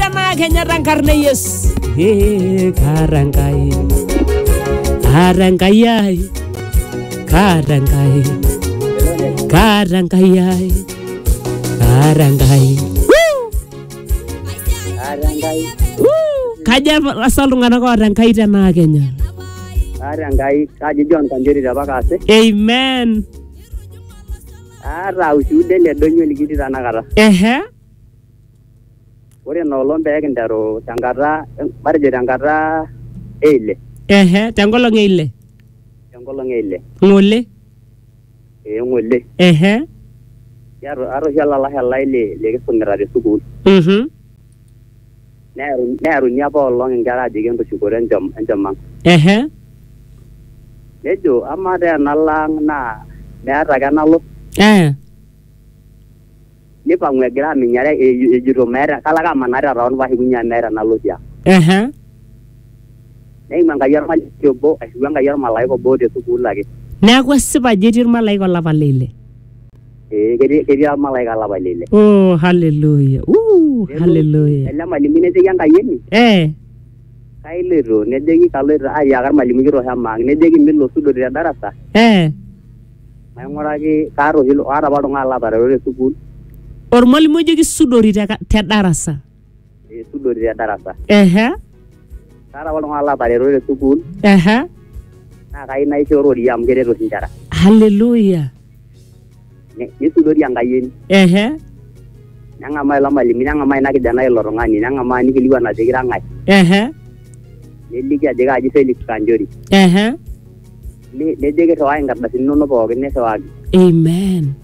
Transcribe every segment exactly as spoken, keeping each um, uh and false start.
tena Kenya tankarne Yesu. Eh, karangai. Karangai ai. Karangai. Karangai ai. Karangai. Karangai. Kaja asal tungana ko karangai tena Kenya. Karangai kaji John Kanjeri dabakase. Amen. Ara ushude le donyo likiti tanakara. Ehe. Ore nolong pee kinteru tenkata matejo tenkata eile. Ehe, tenkolong eile. Tenkolong eile. Ngole. Eh ngole. Ehe. Yaro aro yalla la hella ile le kisumira te sukul. Mhm. Neeru neeru nya pa olong nkera ajoki entushukore enchom enchomang. Ehe. Nejo ama te enalang naa meeta ake enalo. Eh. Nipang'u egira aminyare ejito meeta kalake amanari ataon paashukunye meeta enalo tiang'. Ehe. Neima Enkai ormalimui obo ashu Enkai ormalaika obo te sukuul ake. Neeku esipa ajo etii irmalaika olapa leile. Eh ketii ketii ormalaika olapa leile. Oh, hallelujah. Uh, hallelujah. Ele malimui nejoki enkayieni. Eh. Kailoito nejoki kaloito ayiaka ormalimui kitok hemaang nejoki milo sudori te darasa. Eh. Maing'uraki kaata oshi aata apa oltung'ani latarero te sukuul. Ormalimui ejoki sudori te te darasa. Eh sudori te darasa. Ehe. Kaata apa oltung'ani latarero te sukuul. Ehe. Naa kayieu naishoorori amu keret oshi nkera. Hallelujah. Nisudori enkayieni. Ehe. Neng'amaa ilo malimui neng'amaa ina kijanai ilo tung'ani neng'amaa nikilikuan ajoki ira ng'ae. Ehe. Neliki ajoki kaji Felix Kanjori. Ehe. Nejoki irriwai inkardasini inonok pookin nirriwaki. Amen.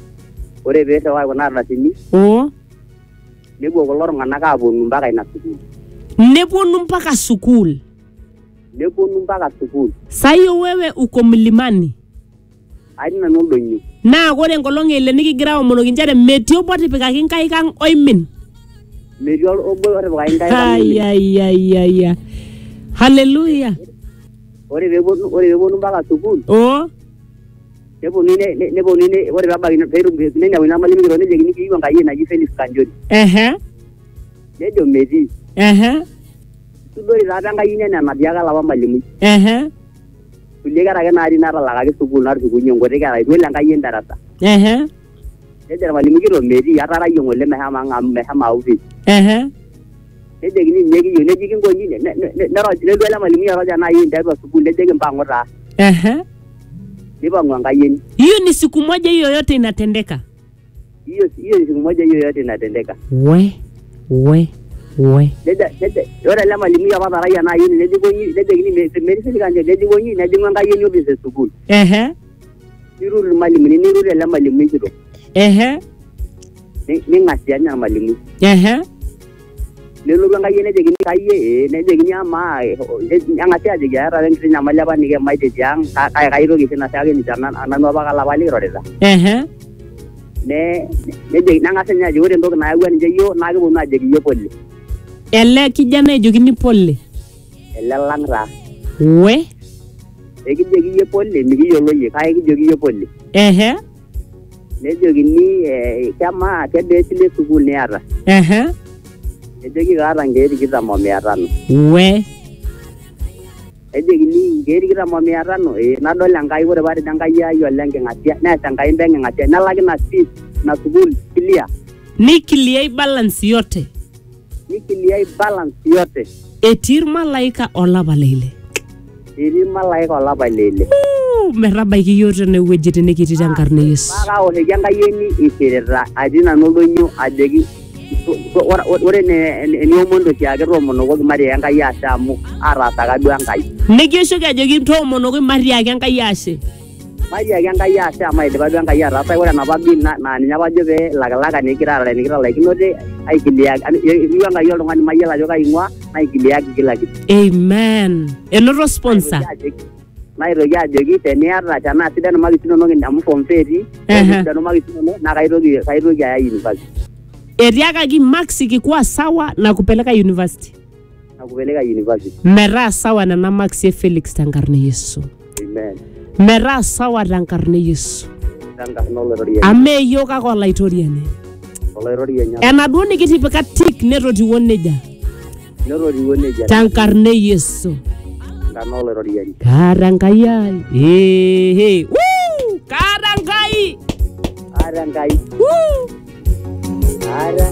Ore pee irriwai kuna ardasini. Oh. Nepuo kulo tung'anak aaponu mpaka ina sukuul. Neponu mpaka sukuul. Neponu mpaka sukuul. Sayo wewe uko mlimani. Atii nanu oldonyo. Naa ore enkolong eile nikigira aomonoki njere metii obo tipikaki nkaik ang oimin. Metii obo otipikaki nkaik ang oimin. Ai ai ai ai. Hallelujah. Ore peeponu ore peeponu mpaka sukuul. Oh. Neponu ne neponu ne ore peebaki peetum neinepu ina malimui kitok nejokini kiyieu enkayieni naji Felix Kanjori. Ehe. Nejo metii. Ehe. Sudori taata enkayieni enaa enatiaka olapa malimui. Ehe. Kulie kera ake natii natalakaki sukuul natushukunye nkuti kera itu elo enkayieni darasa. Ehe. Nejo ormalimui kitok metii atarayie ng'ole meshomo ang' meshomo aufis. Ehe. Nejokini ninye kiyieu nejoki nkonyi neroji nelotu ele malimui airony ena ayieni tiatua sukuul nejoki mpang'u taa. Ehe. Nipang'u enkayieni. Hiyo ni siku moja hiyo yote inatendeka. Hiyo hiyo siku moja hiyo yote inatendeka. We we we. Neja neja ore ele malimui apa tarayie ena ayieni nejoki nejokini metii Felix Kanjori nejoki nejing'u enkayieni opis e sukuul. Ehe. Nirut irmalimuni nirut ele malimui kitok. Ehe. Ning'asianya ormalimui. Ehe. Nelotu enkayieni nejokini kayie nejokini amaa eng'asi ajoki eeta enkiti nyamali apa nikimaitie tiang' kake kaitoki sii nasiaki ninche nanu apa kalapa likirorita. Ehe. Ne nejoki neng'asi ninye ajoki ore entoki nayawua ninche yiok naa kiponu ajoki yiok pole. Ele kijana ejokini pole. Ele lang' taa. We. Ekijoki yie pole mikiyiolo yie kake kijoki yie pole. Ehe. Nejokini kemaa kebaa esile sukuul niata. Ehe. Nejoki kaata nkeek tikitam o mia tano. We. Nejokini nkeek tikitam o mia tano nadol Enkai ore paatejo Enkai ai oleng king'asia nees Enkai mpe king'asia nelaki ina fees ina sukuul clear. Nikiliai balance yote. Nikiliai balance yote. Etii irmalaika olapa leile. Etii irmalaika olapa leile. Metabaiki yiok tenewueji tenekitii tenkarna Yesu. Naa kaoshoki enkayieni ishirita atii nanu oldonyo ajoki ore eniomon toshiake toomonokoki matiaki Enkai ashe amu ataasaka duo Enkai. Nikioshoki ajoki toomonoki matiaki Enkai ashe. Matiaki Enkai ashe amu aidipa duo Enkai ataasaki ore enapa bill naa ninye apa ajo pee lakilaka nikitaalare nikitalaikinote aikiliaki eyieu Enkai oltung'ani mayiolo ajo kai ing'ua naikiliaki kila kitu. Amen. Enoto sponsor. Naitoki ajoki teniata tenaa sidan imakisi inonok amu form four etii sidan imakisi inonok naa kaitoki kaitoki aya university. Etiakaki maksi kikuwa sawa na kupeleka university. Na kupeleka university. Metaa sawa nena maksi e Felix tenkarna Yesu. Amen. Metaa sawa tenkarna Yesu. Tenkarna olaitoriani. Ame yiok ake olaitoriani. oloirori enya enaduo nikitipika tik netotiwuo nejia netotiwuo nejia tenkarna e Yesu nkarna oloirori enya kaata Enkai ai ehe wuu kaata Enkai kaata Enkai wuu kaata